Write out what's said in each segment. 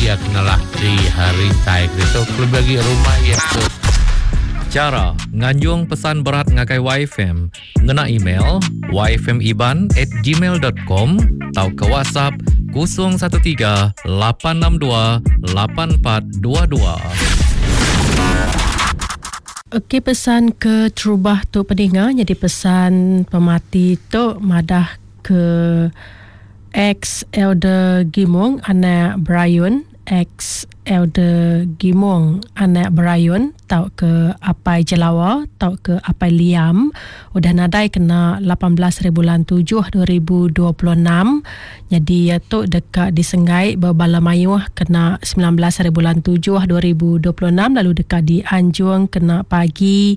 ia kenalah di hari taik itu klub bagi rumah ia tu. Cara nganjung pesan berat ngakai YFM ngena email yfmiban@gmail.com atau ke WhatsApp 013-862-8422. Okey, pesan ke terubah tu pendengar. Jadi pesan pemati tu madah ke ex Elder Gimong anak Brian, ex Elder Gimong anak Brian, tau ke Apai Jelawa, tau ke Apai Liam, udah nadai kena 18 bulan 7 2026. Jadi tu dekat di Senggai Berbala Mayuh kena 19 bulan 7 2026, lalu dekat di Anjung kena pagi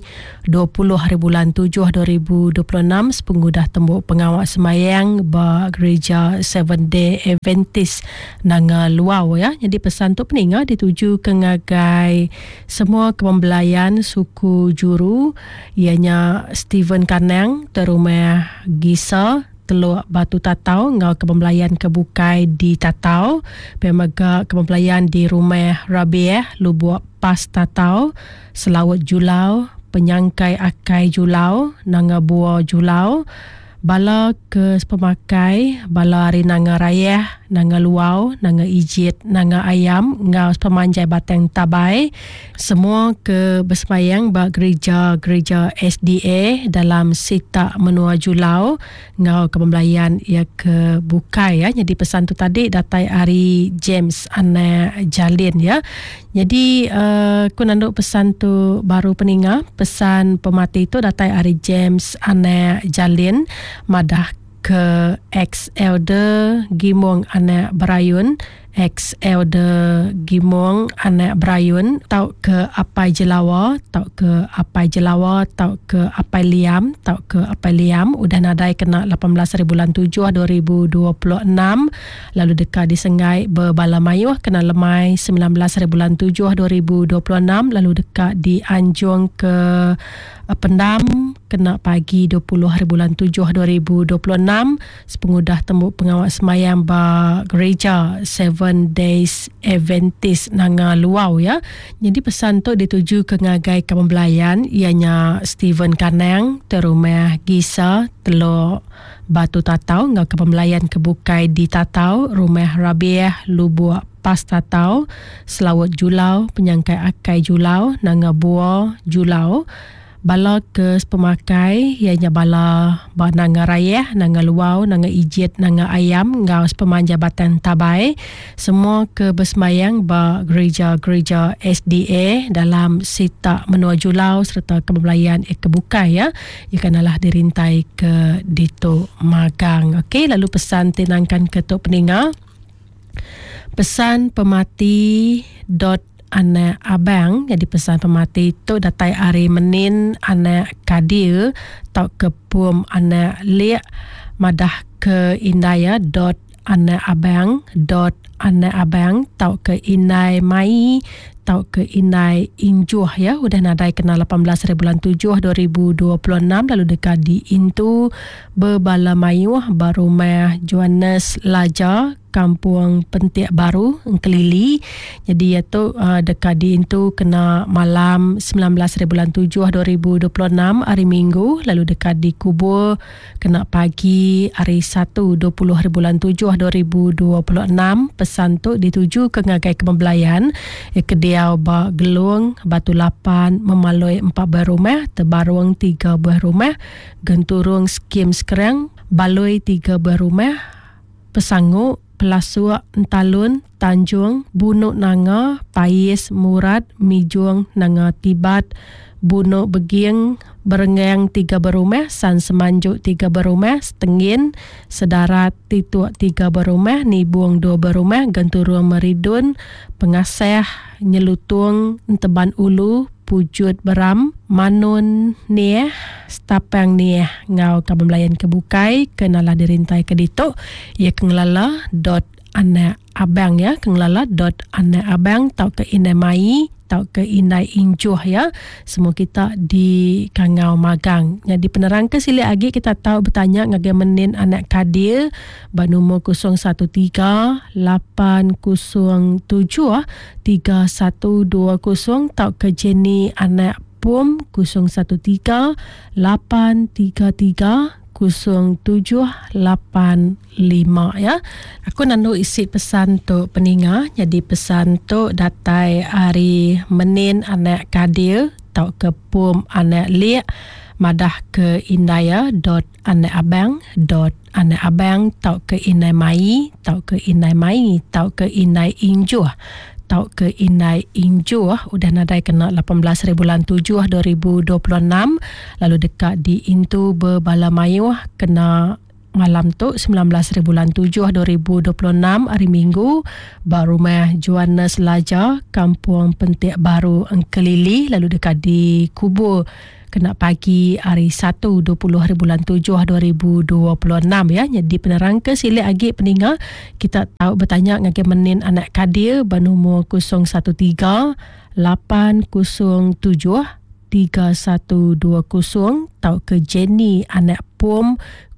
20 bulan 7 2026 sepengudah tembuk pengawal semayang ba gereja Seven Day Adventist nanga luau ya. Jadi pesan tu peningat dituju ke ngagai semua kepembelayan suku Juru, ianya Stephen Kanang terumah Gisa Teluk Batu Tatau ngau kepembelayan kebukai di Tatau, pemaga kepembelayan di rumah Rabiah Lubuk Pas Tatau, Selawat Julau, penyangkai akai Julau, nanga buah Julau, bala ke pemakai bala hari nanga raya, nanga luau, nanga ijit, nanga ayam, ngau pemanjai batang tabai, semua ke bersemayang ba gereja SDA dalam Sita Menua Julau, ngau kepembelayan ia ke bukai ya. Jadi pesan tu tadi datai hari James anak Jalin ya. Jadi aku nanduk pesan tu baru peninga, pesan pemati tu datai hari James anak Jalin madah ke ex Elder Gimong anak Brian, ex Elder Gimong anak Brian, tau ke Apai Jelawa, tau ke Apai Jelawa, tau ke Apai Liam, tau ke Apai Liam, udah nadai kena 18 bulan 7 2026, lalu dekat di Senggai Berbala Mayuh kena lemai 19 bulan 7 2026, lalu dekat di Anjung ke Pendam kena pagi 20 bulan 7 2026 sepengudah tembuk pengawal semayang ba gereja Seven Days Adventist nanga luau ya. Jadi pesan tu dituju ke ngagai kepembelayan ianya Stephen Kanang terumah Gisa Teluk Batu Tatau ngau kepembelayan kebukai di Tatau, rumah Rabiah Lubuk Pas Tatau, Selawat Julau, penyangkai akai Julau, nanga buah Julau, bala ke pemakai ianya bala nanga raya, nanga luau, nanga ijit, nanga ayam, ngau pemanja batang tabai, semua ke bersemayang ba gereja SDA dalam Sita Menua Julau serta kepembelayan kebukai ya. Ikanalah dirintai ke Dito Magang. Okey, lalu pesan tinangkan ke tok peninga. Pesan pemati anak abang. Jadi pesan pemati tu datai hari Menin anak Kadir, tau ke Pum anak Liak, madah ke Indaya anak abang tau ke Inai Mai, tau ke Inai Injuh ya. Udah nadai kena 18 bulan 7 2026, lalu dekat di Intu Berbala Mayuh Barumah Johannes Laja Kampung Pentiak Baru Kelili. Jadi iaitu dekat di itu kena malam 19 bulan 7 2026 hari Minggu, lalu dekat di Kubur kena pagi hari 1 20 bulan 7 2026. Pesan tu dituju ke ngagai kepembelayan Kediau ba Gelung Batu Lapan memalui 4 buah rumah, Tebarung 3 buah rumah, Genturung Skim Sekerang Baloi 3 buah rumah, Pesanguk Pelasua Entalun Tanjung Bunuk Nanga Pais Murad Mijung Nanga Tibat Bunuk Begieng Berengang 3 berumah, San Semanjuk 3 berumah, Setengin Sedarat Tituak 3 berumah, Nibung 2 berumah, Genturung Meridun, Pengasah Nyelutung Enteban Ulu, Pujut Beram, Manun Nieh, Stapang Nieh, ngau kabel melayan kebukai, kenalah dirintai ke dituk, ia kengelala anak abang ya, kenglala.anakabang tau ke inai mai tau ke inai injuh ya. Semua kita di Kangau Magang. Jadi penerangkan sila lagi kita tahu bertanya ngage menin anak kadir banumur 013-807-3120 tau ke Jenny anak PUM 013-833-0785 ya. Aku nandu isi pesan tu peninga. Jadi pesan tu datai hari menin anak kadir tau ke PUM anak liak madah ke indaya.anakabang.anakabang tau ke inai mai tau ke inai injuh tau ke inai injuh udah nadai kena 18 bulan 7 2026 lalu dekat di Intu Berbalamayu kena malam tu 19 bulan 7 2026 hari Minggu Barumah Johannes Laja Kampung Pentik Baru Engkelili lalu dekat di Kubur kena pagi hari 1 20 bulan 7 2026 ya. Jadi penerangka sila lagi peninga kita tahu bertanya ngage menin anak kadir bernomor 013-807-3120 tau ke Jenny anak PUM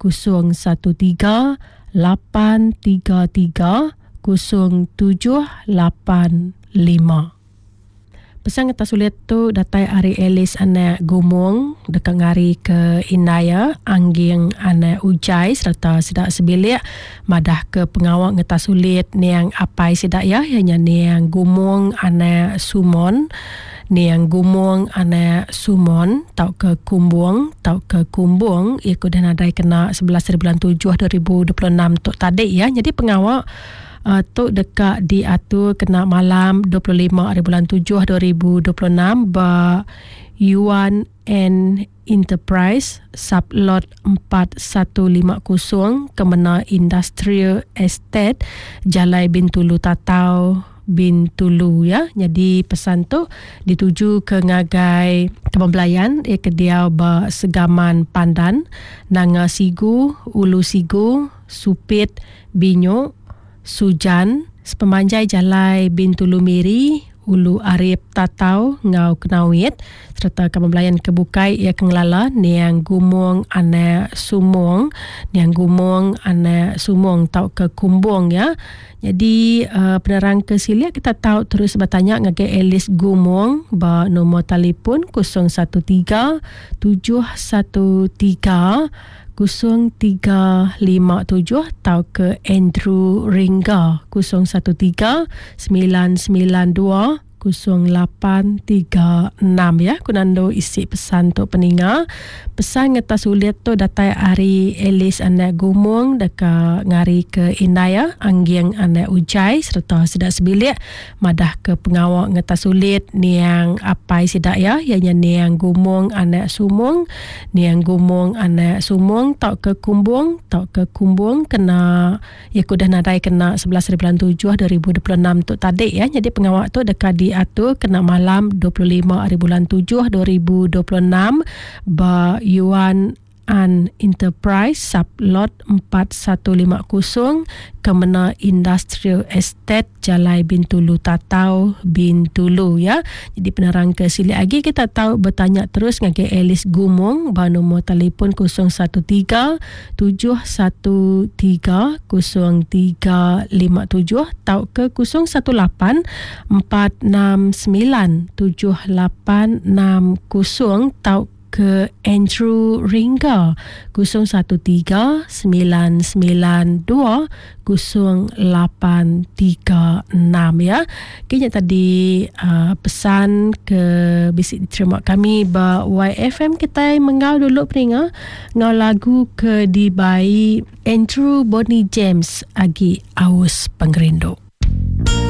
013-833-0785. Pesan kita sulit tu datai Ari Elis anak Gumung dekat ngari ke Indaya Angging anak Ujai serta sidak sebilik madah ke pengawak ngeta sulit niang apai sidak ya hanya niang Gumung anak Sumon niang Gumung anak Sumon tau ke Kumbung ikut dan adai kena 11 bulan 7 2026 tu tadi ya. Jadi pengawak tu dekat diatur kena malam 25 hari bulan 7 2026 ba Yuan N Enterprise sublot 4150 Kemena Industrial Estate Jalai Bintulu Tatau Bintulu ya. Jadi pesan tu dituju ke ngagai Kepembelayan ke dia ba Segaman Pandan Nanga Sigu Ulu Sigu Supit Binyo Sujan, Sepemanjai Jalai Bintulu Miri, Ulu Arif Tatau, Ngau Kenawit, serta Kepembelayan Kebukai ia Kenglala, Niang Gumung anak Sumong, tau ke Kumbung ya. Jadi penerang ke silia kita tahu terus bertanya ngage Elis Gumung ba nombor telefon 013 713 0357 tau ke Andrew Ringga 013 992 0836 ya. Kunando isi pesan tu peninga. Pesan ngeta sulit tu datai Ari Elis anak Gumung deka ngari ke Indaya Anggiang anak Ujai serta sidak sebilik madah ke pengawak ngeta sulit niang apai sidak ya ianya niang Gumung anak Sumung tau ke Kumbung kena ya kudah nadai kena 11 bulan 7 2026 tu tadi ya. Jadi pengawak tu dekat di atur kena malam 25 hari bulan 7 2026 ba Yuan An Enterprise sublot 4150 Kemena Industrial Estate Jalai Bintulu Tatau Bintulu ya. Jadi penerang ke sili lagi kita tahu bertanya terus ngake Elis Gumung ba nombor telefon 013 713 0357 tau ke 018 469 7860 tau ke Andrew Ringga 013 992 0836 ya. Kini tadi pesan ke bisik diterima kami ba YFM kita mengau dulu peringa ngau lagu ke dibai Andrew Bonnie James agi aus pengerindu.